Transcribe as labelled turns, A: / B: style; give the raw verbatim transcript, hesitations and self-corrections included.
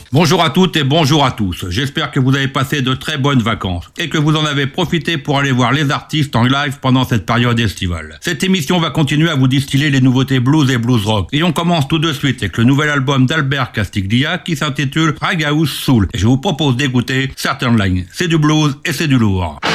A: Bonjour à toutes et bonjour à tous. J'espère que vous avez passé de très bonnes vacances et que vous en avez profité pour aller voir les artistes en live pendant cette période estivale. Cette émission va continuer à vous distiller les nouveautés blues et blues rock. Et on commence tout de suite avec le nouvel album d'Albert Castiglia qui s'intitule Raghouse Soul. Et je vous propose d'écouter Certain Line. C'est du blues et c'est du lourd.